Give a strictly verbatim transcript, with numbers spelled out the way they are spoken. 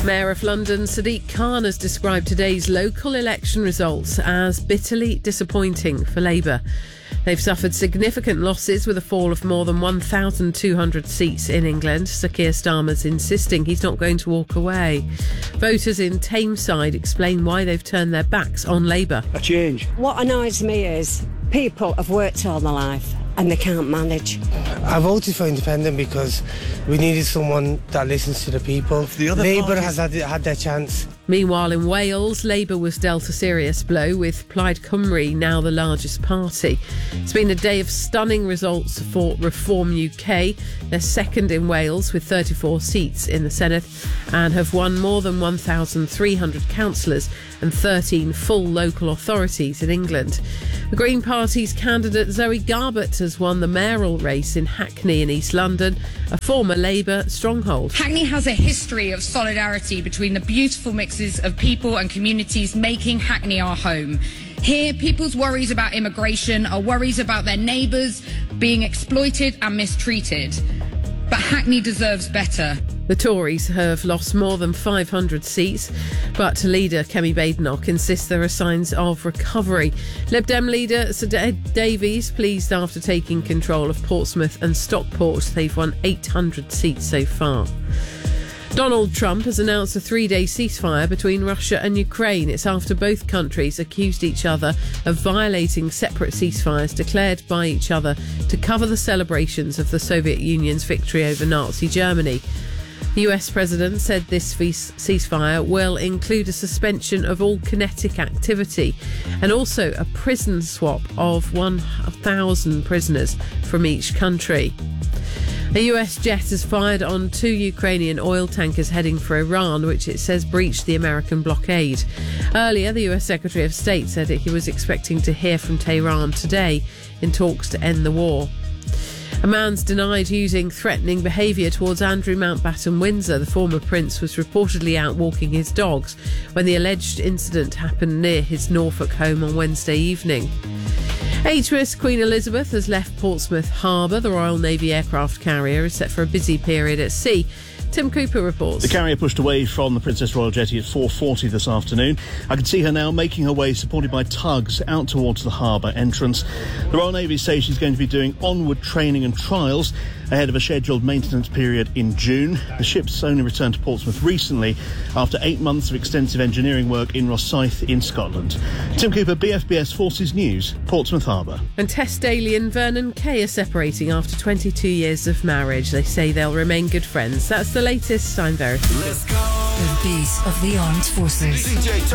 Mayor of London Sadiq Khan has described today's local election results as bitterly disappointing for Labour. They've suffered significant losses with a fall of more than one thousand two hundred seats in England. Sir Keir Starmer's insisting he's not going to walk away. Voters in Tameside explain why they've turned their backs on Labour. A change. What annoys me is people have worked all their life and they can't manage. I voted for independent because we needed someone that listens to the people. The other Labour parties- has had, had their chance. Meanwhile, in Wales, Labour was dealt a serious blow, with Plaid Cymru now the largest party. It's been a day of stunning results for Reform U K. They're second in Wales with thirty-four seats in the Senedd and have won more than one thousand three hundred councillors and thirteen full local authorities in England. The Green Party's candidate Zoe Garbett has won the mayoral race in Hackney in East London, a former Labour stronghold. Hackney has a history of solidarity between the beautiful mixes of people and communities making Hackney our home. Here, people's worries about immigration are worries about their neighbours being exploited and mistreated. But Hackney deserves better. The Tories have lost more than five hundred seats, but leader Kemi Badenoch insists there are signs of recovery. Lib Dem leader Sir Ed Davies pleased after taking control of Portsmouth and Stockport. They've won eight hundred seats so far. Donald Trump has announced a three-day ceasefire between Russia and Ukraine. It's after both countries accused each other of violating separate ceasefires declared by each other to cover the celebrations of the Soviet Union's victory over Nazi Germany. The U S president said this ceasefire will include a suspension of all kinetic activity and also a prison swap of one thousand prisoners from each country. A U S jet has fired on two Ukrainian oil tankers heading for Iran, which it says breached the American blockade. Earlier, the U S Secretary of State said that he was expecting to hear from Tehran today in talks to end the war. A man's denied using threatening behaviour towards Andrew Mountbatten Windsor. The former prince was reportedly out walking his dogs when the alleged incident happened near his Norfolk home on Wednesday evening. H M S Queen Elizabeth has left Portsmouth Harbour. The Royal Navy aircraft carrier is set for a busy period at sea. Tim Cooper reports. The carrier pushed away from the Princess Royal Jetty at four forty this afternoon. I can see her now making her way, supported by tugs, out towards the harbour entrance. The Royal Navy says she's going to be doing onward training and trials ahead of a scheduled maintenance period in June. The ship's only returned to Portsmouth recently after eight months of extensive engineering work in Rosyth in Scotland. Tim Cooper, B F B S Forces News, Portsmouth Harbour. And Tess Daly and Vernon Kay are separating after twenty-two years of marriage. They say they'll remain good friends. That's the latest. I'm Verity. Let's go. The beat of the armed forces. D J